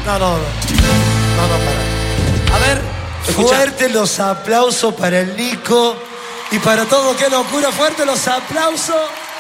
No, para. A ver, fuerte los aplausos para el Nico y para todo. ¡Qué locura! Fuerte los aplausos.